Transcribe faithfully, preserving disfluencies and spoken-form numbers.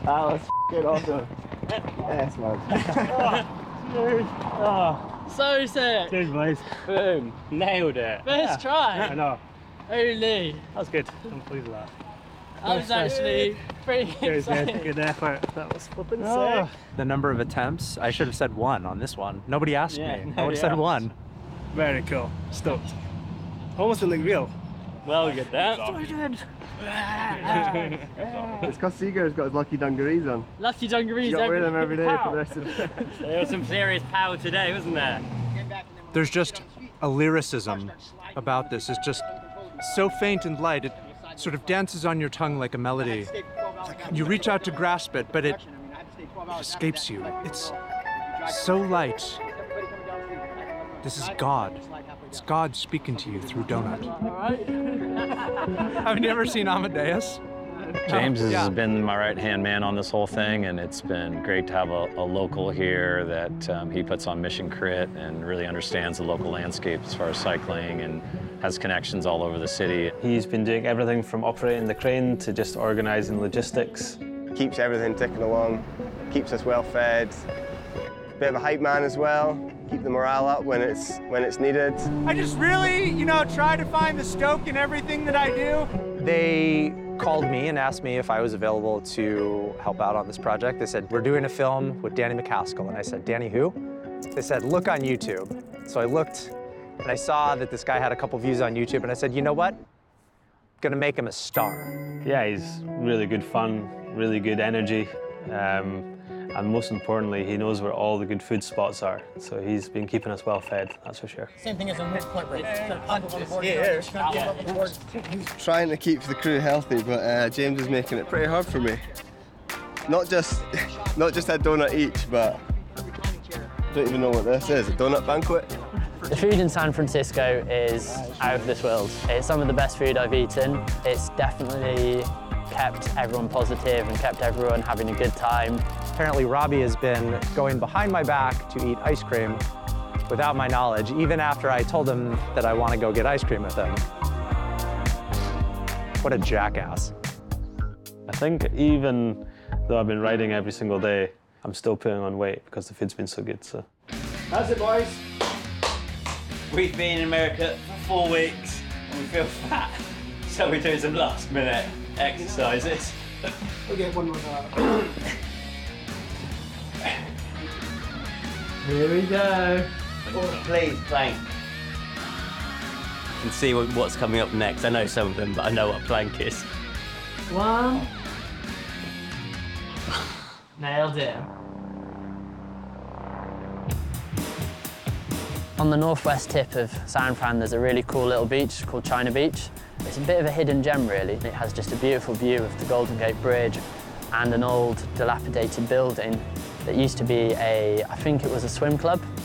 was f***ing awesome. Yes, man. Oh, So sick. cheers, boys. Boom. Nailed it. First try. I know. Holy. That was good. I'm pleased with that. That was actually pretty Cheers, man. exciting. Good effort. That was flipping Oh. sick. The number of attempts, I should have said one on this one. Nobody asked Yeah, me. I would nobody have said asked. one. Very cool. Stoked. Almost didn't look real. Well, good that. It's because Seager's got his lucky dungarees on. Lucky dungarees. You got to wear every- them every day for the rest of the day. There was some serious power today, wasn't there? There's just a lyricism about this. It's just so faint and light. It sort of dances on your tongue like a melody. You reach out to grasp it, but it escapes you. It's so light. This is God. It's God speaking to you through Donut. Have you ever seen Amadeus? James has Yeah. been my right-hand man on this whole thing, and it's been great to have a, a local here that um, he puts on Mission Crit and really understands the local landscape as far as cycling and has connections all over the city. He's been doing everything from operating the crane to just organising logistics. Keeps everything ticking along, keeps us well fed. Bit of a hype man as well. Keep the morale up when it's when it's needed. I just really, you know, try to find the stoke in everything that I do. They called me and asked me if I was available to help out on this project. They said, we're doing a film with Danny McCaskill. And I said, Danny who? They said, look on YouTube. So I looked and I saw that this guy had a couple views on YouTube and I said, you know what? I'm gonna make him a star. Yeah, he's really good fun, really good energy. Um, And most importantly, he knows where all the good food spots are. So he's been keeping us well fed, that's for sure. Same thing as a point break. Yeah. Trying to keep the crew healthy, but uh, James is making it pretty hard for me. Not just, not just a donut each, but I don't even know what this is. A donut banquet? The food in San Francisco is out of this world. It's some of the best food I've eaten. It's definitely kept everyone positive and kept everyone having a good time. Apparently Robbie has been going behind my back to eat ice cream without my knowledge, even after I told him that I want to go get ice cream with him. What a jackass. I think even though I've been riding every single day, I'm still putting on weight because the food's been so good. So. How's it, boys? We've been in America for four weeks and we feel fat, so we're doing some last minute exercises. We'll get one more out. Here we go. Please, plank. I can see what- what's coming up next. I know some of them, but I know what plank is. One. Nailed it. On the northwest tip of San Fran, there's a really cool little beach called China Beach. It's a bit of a hidden gem, really. It has just a beautiful view of the Golden Gate Bridge and an old, dilapidated building that used to be a, I think it was a swim club.